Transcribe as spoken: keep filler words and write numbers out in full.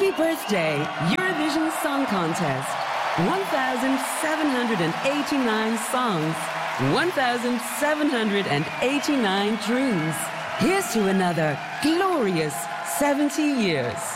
Happy birthday, Eurovision Song Contest. one thousand seven hundred eighty-nine songs, one thousand seven hundred eighty-nine dreams. Here's to another glorious seventy years.